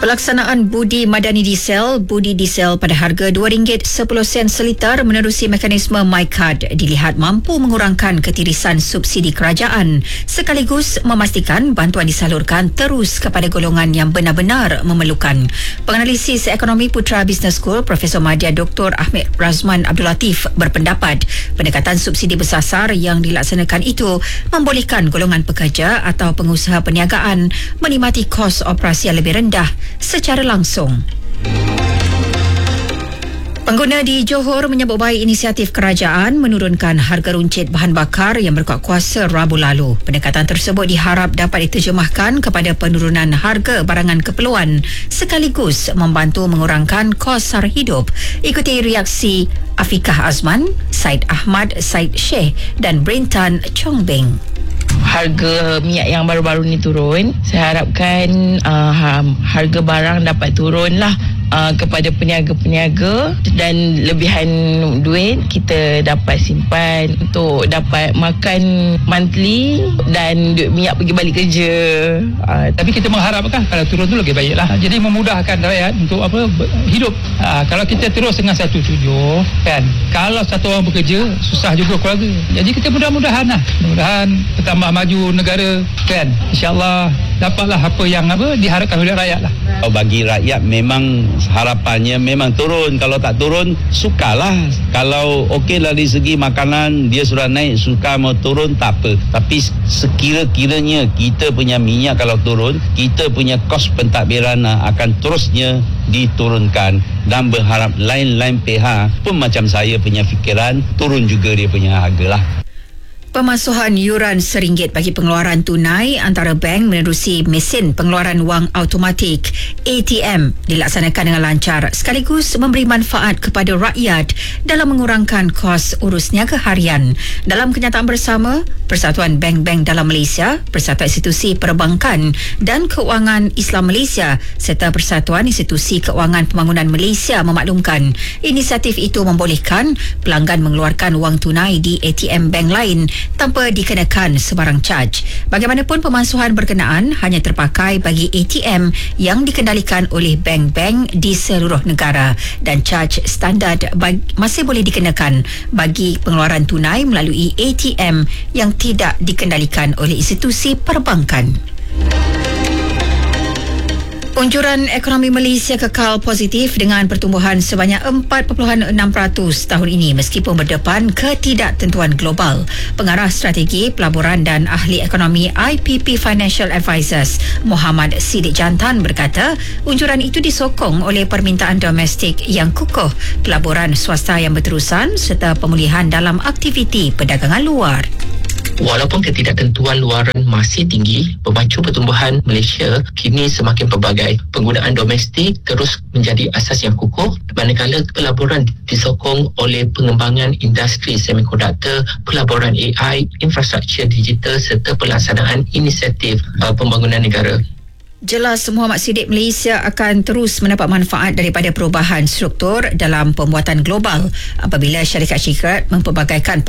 Pelaksanaan budi madani diesel pada harga RM2.10 seliter menerusi mekanisme MyCard dilihat mampu mengurangkan ketirisan subsidi kerajaan sekaligus memastikan bantuan disalurkan terus kepada golongan yang benar-benar memerlukan. Penganalisis ekonomi Putra Business School Profesor Madya Dr. Ahmed Razman Abdul Latif berpendapat pendekatan subsidi bersasar yang dilaksanakan itu membolehkan golongan pekerja atau pengusaha perniagaan menikmati kos operasi yang lebih rendah secara langsung. Pengguna di Johor menyambut baik inisiatif kerajaan menurunkan harga runcit bahan bakar yang berkuat kuasa Rabu lalu. Pendekatan tersebut diharap dapat diterjemahkan kepada penurunan harga barangan keperluan sekaligus membantu mengurangkan kos sara hidup. Ikuti reaksi Afikah Azman, Said Ahmad, Said Sheikh dan Brintan Chongbeng. Harga minyak yang baru-baru ni turun, saya harapkan harga barang dapat turun lah kepada peniaga-peniaga dan lebihan duit kita dapat simpan untuk dapat makan monthly dan duit minyak pergi balik kerja. Tapi kita mengharapkan kalau turun tu lebih baiklah. Jadi memudahkan rakyat untuk hidup. Kalau kita terus dengan 17 kan, kalau satu orang bekerja susah juga keluarga. Jadi kita mudah-mudahan bertambah maju negara kan. InsyaAllah dapatlah apa yang diharapkan oleh rakyat lah. Bagi rakyat memang harapannya memang turun. Kalau tak turun sukalah. Kalau okeylah dari segi makanan dia sudah naik, suka mau turun tak apa. Tapi sekira-kiranya kita punya minyak kalau turun, kita punya kos pentadbiran akan terusnya diturunkan dan berharap lain-lain pihak pun macam saya punya fikiran turun juga dia punya harga lah. Pemasuhan yuran RM1 bagi pengeluaran tunai antara bank menerusi mesin pengeluaran wang automatik ATM dilaksanakan dengan lancar sekaligus memberi manfaat kepada rakyat dalam mengurangkan kos urus niaga harian. Dalam kenyataan bersama, Persatuan Bank-Bank dalam Malaysia, Persatuan Institusi Perbankan dan Keuangan Islam Malaysia serta Persatuan Institusi Keuangan Pembangunan Malaysia memaklumkan inisiatif itu membolehkan pelanggan mengeluarkan wang tunai di ATM bank lain tanpa dikenakan sebarang caj. Bagaimanapun pemasuhan berkenaan hanya terpakai bagi ATM yang dikendalikan oleh bank-bank di seluruh negara dan caj standard masih boleh dikenakan bagi pengeluaran tunai melalui ATM yang tidak dikendalikan oleh institusi perbankan. Unjuran ekonomi Malaysia kekal positif dengan pertumbuhan sebanyak 4.6% tahun ini meskipun berdepan ketidaktentuan global. Pengarah strategi pelaburan dan ahli ekonomi IPP Financial Advisors Muhammad Siddiq Jantan berkata unjuran itu disokong oleh permintaan domestik yang kukuh, pelaburan swasta yang berterusan serta pemulihan dalam aktiviti perdagangan luar. Walaupun ketidaktentuan luaran masih tinggi, pemacu pertumbuhan Malaysia kini semakin pelbagai. Penggunaan domestik terus menjadi asas yang kukuh, manakala pelaburan disokong oleh pengembangan industri semikonduktor, pelaburan AI, infrastruktur digital serta pelaksanaan inisiatif pembangunan negara. Jelas Muhammad Siddiq, Malaysia akan terus mendapat manfaat daripada perubahan struktur dalam pembuatan global apabila syarikat-syarikat mempelbagaikan